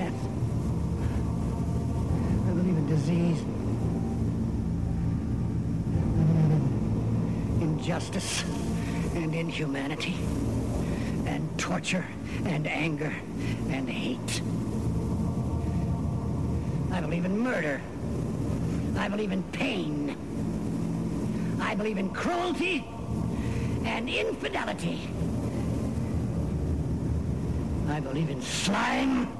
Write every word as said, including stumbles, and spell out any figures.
death. I believe in disease. I believe in injustice and inhumanity and torture and anger and hate. I believe in murder. I believe in pain. I believe in cruelty and infidelity. I believe in slime